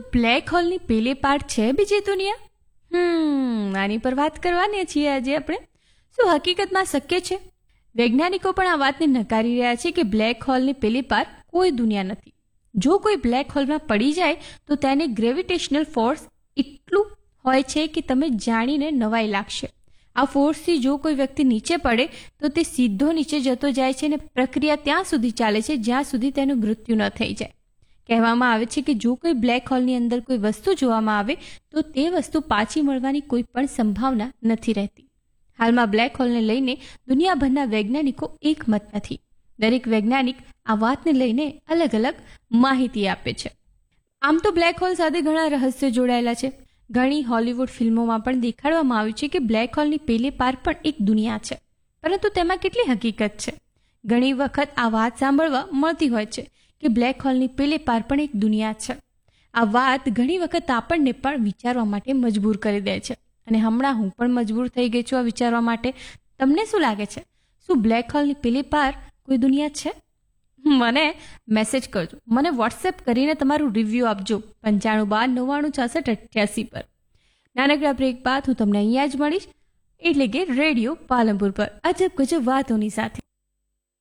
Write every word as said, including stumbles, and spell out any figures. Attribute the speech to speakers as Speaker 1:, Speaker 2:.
Speaker 1: Black હોલની પેલે પાર છે બીજી દુનિયા? હમ આની પર વાત કરવાની છીએ આજે આપણે. શું હકીકતમાં શક્ય છે? વૈજ્ઞાનિકો પણ આ વાતને નકારી રહ્યા છે કે બ્લેક હોલની પેલી પાર કોઈ દુનિયા નથી. જો કોઈ બ્લેક હોલમાં પડી જાય તો તેની ગ્રેવિટેશનલ ફોર્સ એટલું હોય છે કે તમે જાણીને નવાઈ લાગશે. આ ફોર્સથી જો કોઈ વ્યક્તિ નીચે પડે તો તે સીધો નીચે જતો જાય છે અને પ્રક્રિયા ત્યાં સુધી ચાલે છે જ્યાં સુધી તેનું મૃત્યુ ન થઈ જાય. કહેવામાં આવે છે કે જો કોઈ બ્લેક હોલની અંદર કોઈ વસ્તુ જોવામાં આવે તો તે વસ્તુ પાછી મળવાની કોઈ પણ સંભાવના નથી રહેતી. હાલમાં બ્લેક હોલને લઈને દુનિયાભરના વૈજ્ઞાનિકો એકમત નથી. દરેક વૈજ્ઞાનિક આ વાતને લઈને અલગ અલગ માહિતી આપે છે. આમ તો બ્લેક હોલ સાથે ઘણા રહસ્યો જોડાયેલા છે. ઘણી હોલિવૂડ ફિલ્મોમાં પણ દેખાડવામાં આવ્યું છે કે બ્લેક હોલની પેલે પાર પણ એક દુનિયા છે, પરંતુ તેમાં કેટલી હકીકત છે? ઘણી વખત આ વાત સાંભળવા મળતી હોય છે કે બ્લેક હોલની પેલે પાર પણ એક દુનિયા છે. આ વાત ઘણી વખત આપણને પણ વિચારવા માટે મજબૂર કરી દે છે અને હમણાં હું પણ મજબૂર થઈ ગઈ છું આ વિચારવા માટે. તમને શું લાગે છે? શું બ્લેક હોલની પેલે પાર કોઈ દુનિયા છે? મને મેસેજ કરજો, મને વોટ્સએપ કરીને તમારું રિવ્યૂ આપજો પંચાણું બાર નવ્વાણું છાસઠ અઠ્યાસી પર. નાનકડા બ્રેક બાદ હું તમને અહીંયા જ મળીશ, એટલે કે રેડિયો પાલનપુર પર અજબ ગજબ વાતોની સાથે.